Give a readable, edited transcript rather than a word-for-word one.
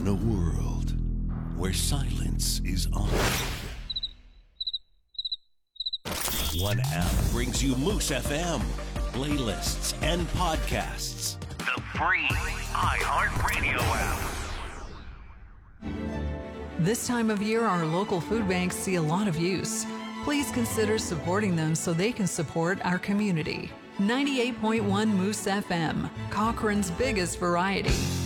In a world where silence is honored, one app brings you Moose FM, playlists, and podcasts. The free iHeartRadio app. This time of year, our local food banks see a lot of use. Please consider supporting them so they can support our community. 98.1 Moose FM, Cochrane's biggest variety.